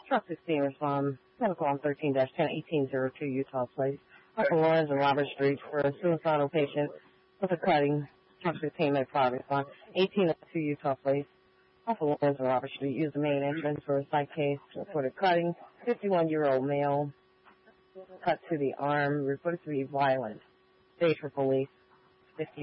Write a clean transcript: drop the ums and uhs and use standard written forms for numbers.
Truck 16 respond. Medical on 13-10-1802 Utah Place. Upper Lawrence and Robert Street for a suicidal patient with a cutting. Truck 15 made 5 respond. 1802 Utah Place. Upper Lawrence and Robert Street use the main entrance for a psych case. Reported cutting. 51-year-old male. Cut to the arm. Reported to be violent. Stage for police. 15